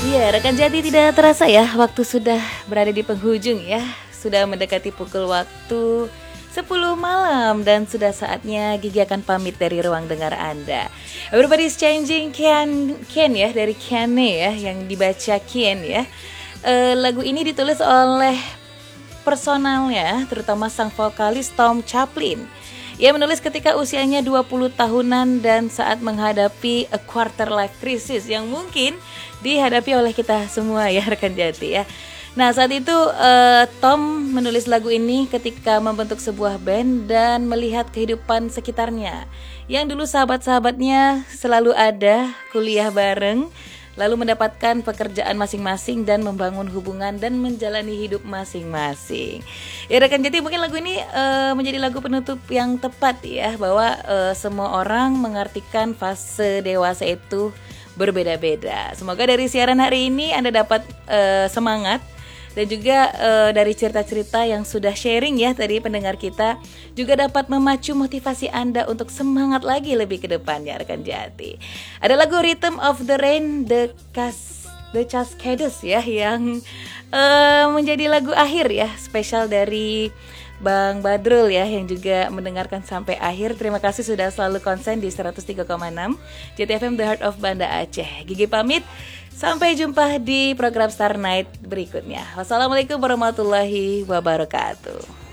Iya, rekan Jati tidak terasa ya, waktu sudah berada di penghujung ya. Sudah mendekati pukul waktu 10 malam dan sudah saatnya Gigi akan pamit dari ruang dengar Anda. Everybody's Changing Ken ya, dari Kene ya, yang dibaca Ken ya. Lagu ini ditulis oleh personalnya, terutama sang vokalis Tom Chaplin. Ia menulis ketika usianya 20 tahunan dan saat menghadapi a quarter life crisis yang mungkin dihadapi oleh kita semua ya rekan Jati ya. Nah saat itu Tom menulis lagu ini ketika membentuk sebuah band dan melihat kehidupan sekitarnya. Yang dulu sahabat-sahabatnya selalu ada, kuliah bareng, lalu mendapatkan pekerjaan masing-masing dan membangun hubungan dan menjalani hidup masing-masing. Ya rekan Jati, mungkin lagu ini menjadi lagu penutup yang tepat ya, bahwa semua orang mengartikan fase dewasa itu berbeda-beda. Semoga dari siaran hari ini Anda dapat semangat. Dan juga dari cerita-cerita yang sudah sharing ya tadi pendengar kita juga dapat memacu motivasi Anda untuk semangat lagi lebih ke depannya rekan Jati. Ada lagu Rhythm of the Rain The Cascades ya yang menjadi lagu akhir ya spesial dari Bang Badrul ya yang juga mendengarkan sampai akhir. Terima kasih sudah selalu konsen di 103,6 JTFM The Heart of Banda Aceh. Gigi pamit. Sampai jumpa di program Star Night berikutnya. Wassalamualaikum warahmatullahi wabarakatuh.